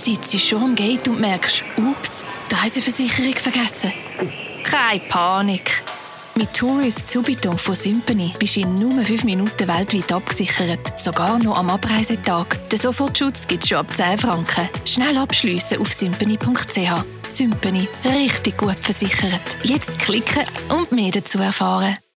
Sitzt schon am Gate und merkst, ups, die Reiseversicherung vergessen. Keine Panik. Mit Tourist Subito von Sympany bist du in nur 5 Minuten weltweit abgesichert. Sogar noch am Abreisetag. Den Sofortschutz gibt es schon ab 10 Franken. Schnell abschliessen auf sympany.ch. Sympany. Richtig gut versichert. Jetzt klicken und mehr dazu erfahren.